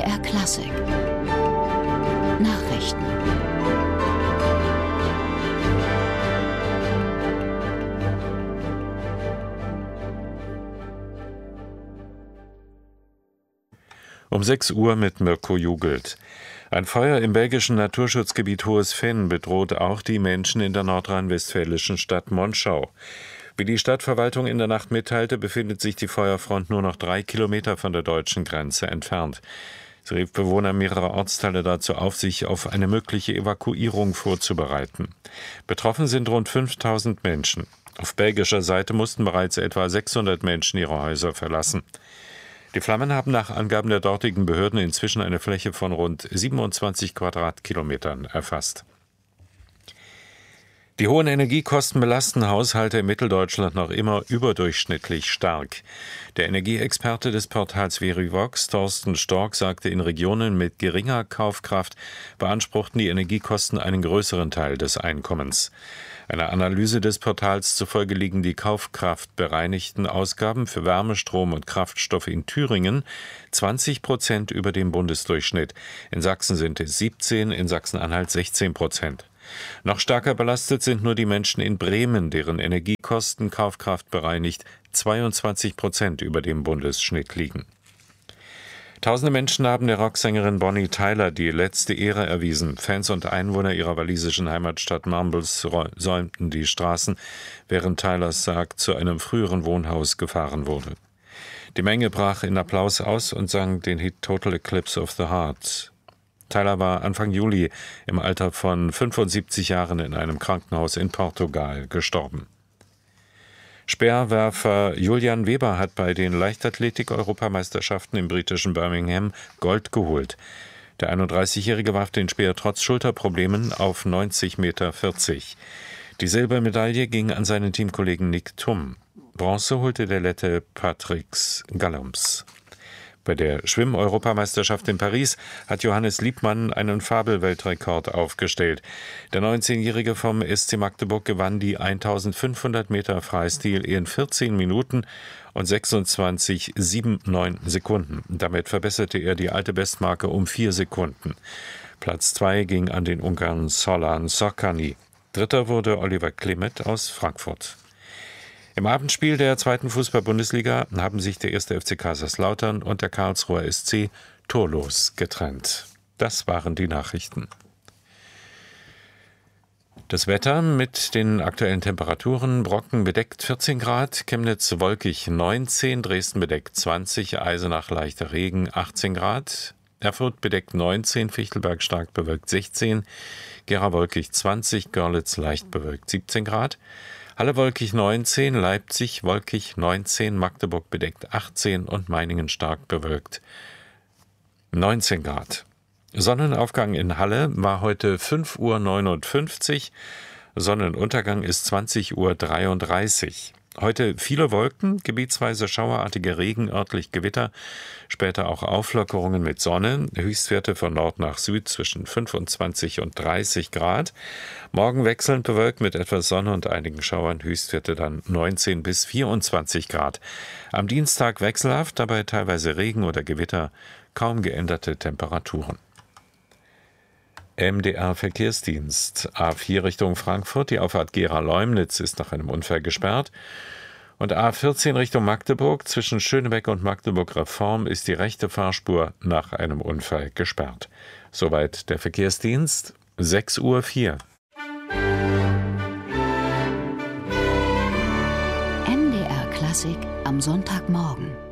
MDR Klassik Nachrichten. Um 6 Uhr mit Mirko Jugelt. Ein Feuer im belgischen Naturschutzgebiet Hohes Venn bedroht auch die Menschen in der nordrhein-westfälischen Stadt Monschau. Wie die Stadtverwaltung in der Nacht mitteilte, befindet sich die Feuerfront nur noch 3 Kilometer von der deutschen Grenze entfernt. Sie rief Bewohner mehrerer Ortsteile dazu auf, sich auf eine mögliche Evakuierung vorzubereiten. Betroffen sind rund 5000 Menschen. Auf belgischer Seite mussten bereits etwa 600 Menschen ihre Häuser verlassen. Die Flammen haben nach Angaben der dortigen Behörden inzwischen eine Fläche von rund 27 Quadratkilometern erfasst. Die hohen Energiekosten belasten Haushalte in Mitteldeutschland noch immer überdurchschnittlich stark. Der Energieexperte des Portals Verivox, Thorsten Stork, sagte, in Regionen mit geringer Kaufkraft beanspruchten die Energiekosten einen größeren Teil des Einkommens. Einer Analyse des Portals zufolge liegen die kaufkraftbereinigten Ausgaben für Wärme, Strom und Kraftstoffe in Thüringen 20% über dem Bundesdurchschnitt. In Sachsen sind es 17%, in Sachsen-Anhalt 16%. Noch stärker belastet sind nur die Menschen in Bremen, deren Energiekosten kaufkraftbereinigt 22% über dem Bundesschnitt liegen. Tausende Menschen haben der Rocksängerin Bonnie Tyler die letzte Ehre erwiesen. Fans und Einwohner ihrer walisischen Heimatstadt Mumbles säumten die Straßen, während Tylers Sarg zu einem früheren Wohnhaus gefahren wurde. Die Menge brach in Applaus aus und sang den Hit Total Eclipse of the Heart. Tyler war Anfang Juli im Alter von 75 Jahren in einem Krankenhaus in Portugal gestorben. Speerwerfer Julian Weber hat bei den Leichtathletik-Europameisterschaften im britischen Birmingham Gold geholt. Der 31-Jährige warf den Speer trotz Schulterproblemen auf 90,40 Meter. Die Silbermedaille ging an seinen Teamkollegen Nick Thum. Bronze holte der Lette Patriks Galloms. Bei der Schwimm-Europameisterschaft in Paris hat Johannes Liebmann einen Fabelweltrekord aufgestellt. Der 19-Jährige vom SC Magdeburg gewann die 1500 Meter Freistil in 14 Minuten und 26,79 Sekunden. Damit verbesserte er die alte Bestmarke um 4 Sekunden. Platz 2 ging an den Ungarn Solan Szokany. Dritter wurde Oliver Klimet aus Frankfurt. Im Abendspiel der 2. Fußball-Bundesliga haben sich der 1. FC Kaiserslautern und der Karlsruher SC torlos getrennt. Das waren die Nachrichten. Das Wetter mit den aktuellen Temperaturen: Brocken bedeckt 14 Grad, Chemnitz wolkig 19, Dresden bedeckt 20, Eisenach leichter Regen 18 Grad, Erfurt bedeckt 19, Fichtelberg stark bewölkt 16, Gera wolkig 20, Görlitz leicht bewölkt 17 Grad, Halle wolkig 19, Leipzig wolkig 19, Magdeburg bedeckt 18 und Meiningen stark bewölkt 19 Grad. Sonnenaufgang in Halle war heute 5:59 Uhr, Sonnenuntergang ist 20:33 Uhr. Heute viele Wolken, gebietsweise schauerartige Regen, örtlich Gewitter, später auch Auflockerungen mit Sonne, Höchstwerte von Nord nach Süd zwischen 25 und 30 Grad. Morgen wechselnd bewölkt mit etwas Sonne und einigen Schauern, Höchstwerte dann 19 bis 24 Grad. Am Dienstag wechselhaft, dabei teilweise Regen oder Gewitter, kaum geänderte Temperaturen. MDR Verkehrsdienst. A4 Richtung Frankfurt, die Auffahrt Gera-Leumnitz ist nach einem Unfall gesperrt. Und A14 Richtung Magdeburg, zwischen Schönebeck und Magdeburg-Reform ist die rechte Fahrspur nach einem Unfall gesperrt. Soweit der Verkehrsdienst, 6:04 Uhr. MDR Klassik am Sonntagmorgen.